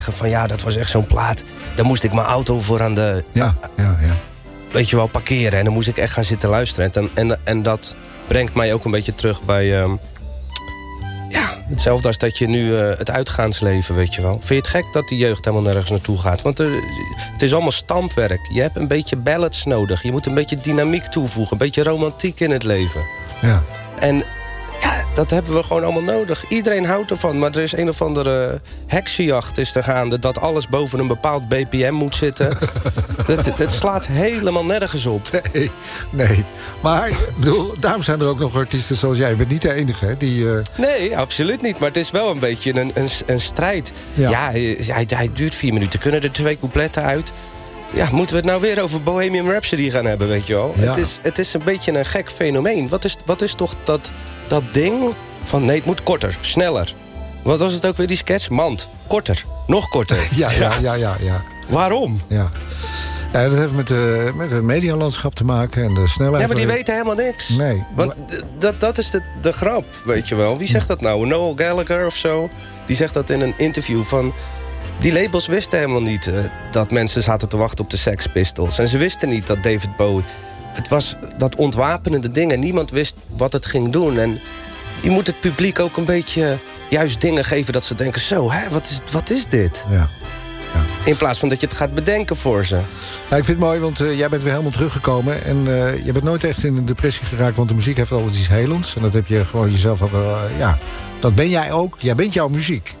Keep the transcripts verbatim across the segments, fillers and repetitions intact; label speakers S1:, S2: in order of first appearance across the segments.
S1: van ja, dat was echt zo'n plaat. Daar moest ik mijn auto voor aan de...
S2: Ja, ja, ja.
S1: Weet je wel, parkeren. En dan moest ik echt gaan zitten luisteren. En, en, en dat brengt mij ook een beetje terug bij... Um, ja, hetzelfde als dat je nu uh, het uitgaansleven, weet je wel. Vind je het gek dat die jeugd helemaal nergens naartoe gaat? Want er, het is allemaal standwerk. Je hebt een beetje ballads nodig. Je moet een beetje dynamiek toevoegen. Een beetje romantiek in het leven.
S2: Ja.
S1: En ja, dat hebben we gewoon allemaal nodig. Iedereen houdt ervan, maar er is een of andere heksenjacht is er gaande... dat alles boven een bepaald B P M moet zitten. dat, dat slaat helemaal nergens op.
S2: Nee, nee. Maar ik bedoel, daarom zijn er ook nog artiesten zoals jij. Je bent niet de enige, hè? Die, uh...
S1: Nee, absoluut niet. Maar het is wel een beetje een, een, een strijd. Ja, ja hij, hij duurt vier minuten. Kunnen er twee coupletten uit? Ja, moeten we het nou weer over Bohemian Rhapsody gaan hebben, weet je wel? Ja. Het, is, het is een beetje een gek fenomeen. Wat is, wat is toch dat... Dat ding van nee, het moet korter, sneller. Wat was het ook weer, die sketch? Mand, korter, nog korter.
S2: Ja, ja, ja, ja, ja.
S1: Waarom?
S2: Ja. Ja, dat heeft met, de, met het medialandschap te maken en de snelheid.
S1: Ja, maar die weten helemaal niks.
S2: Nee.
S1: Want dat, dat is de, de grap, weet je wel. Wie zegt dat nou? Noel Gallagher of zo? Die zegt dat in een interview van... Die labels wisten helemaal niet uh, dat mensen zaten te wachten op de Sex Pistols. En ze wisten niet dat David Bowie... Het was dat ontwapenende ding en niemand wist wat het ging doen. En je moet het publiek ook een beetje juist dingen geven... dat ze denken, zo, hè, wat, is, wat is dit?
S2: Ja. Ja.
S1: In plaats van dat je het gaat bedenken voor ze.
S2: Ja, ik vind het mooi, want uh, jij bent weer helemaal teruggekomen. En uh, je bent nooit echt in een depressie geraakt... want de muziek heeft altijd iets helends. En dat heb je gewoon jezelf ook... Uh, ja, dat ben jij ook. Jij bent jouw muziek.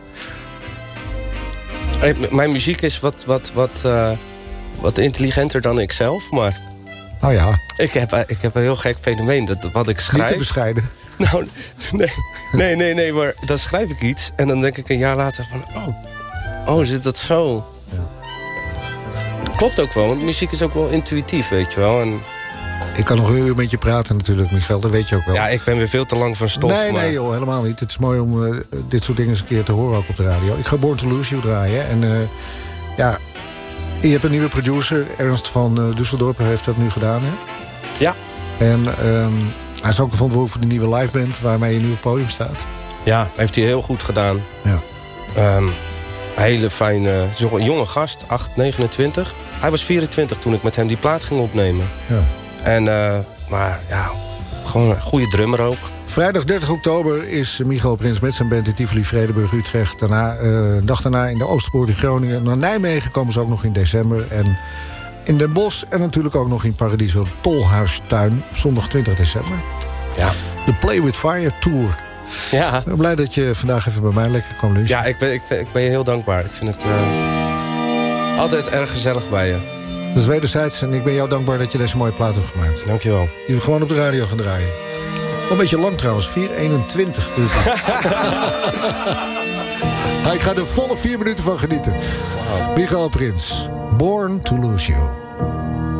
S1: Mijn muziek is wat, wat, wat, uh, wat intelligenter dan ik zelf, maar...
S2: Oh ja.
S1: Ik heb, ik heb een heel gek fenomeen. Dat, wat ik schrijf...
S2: Niet te bescheiden.
S1: Nou, nee, nee, nee, nee, maar dan schrijf ik iets... en dan denk ik een jaar later van... Oh, oh zit dat zo? Ja. Klopt ook wel, want muziek is ook wel intuïtief, weet je wel. En...
S2: Ik kan nog een uur met je praten natuurlijk, Michiel. Dat weet je ook wel.
S1: Ja, ik ben weer veel te lang van stof.
S2: Nee,
S1: maar...
S2: nee joh, helemaal niet. Het is mooi om uh, dit soort dingen eens een keer te horen ook op de radio. Ik ga Born to Lose You draaien. En uh, ja... Je hebt een nieuwe producer, Ernst van uh, Düsseldorp heeft dat nu gedaan, hè?
S1: Ja.
S2: En um, hij is ook verantwoordelijk voor de nieuwe liveband... waarmee je nu op het podium staat.
S1: Ja, heeft hij heel goed gedaan.
S2: Ja.
S1: Um, hele fijne, een jonge gast, acht, negenentwintig. Hij was vierentwintig toen ik met hem die plaat ging opnemen.
S2: Ja.
S1: En, uh, maar ja, gewoon een goede drummer ook.
S2: Vrijdag dertig oktober is Michiel Prins met zijn band in Tivoli, Vredenburg, Utrecht. Daarna, uh, een dag daarna in de Oosterpoort in Groningen. Naar Nijmegen komen ze ook nog in december. En in Den Bosch en natuurlijk ook nog in Paradiso Tolhuistuin. Zondag twintig december.
S1: Ja.
S2: De Play With Fire Tour.
S1: Ja.
S2: Ik ben blij dat je vandaag even bij mij lekker kwam lunchen.
S1: Ja, ik ben, ik, ik ben je heel dankbaar. Ik vind het uh, altijd erg gezellig bij je.
S2: Dat is wederzijds en ik ben jou dankbaar dat je deze mooie plaat hebt gemaakt.
S1: Dankjewel.
S2: Die we gewoon op de radio gaan draaien. Wel een beetje lang trouwens, vier eenentwintig duurt het. Ik ga er volle vier minuten van genieten. Wow. Michiel Prins, Born to Lose You.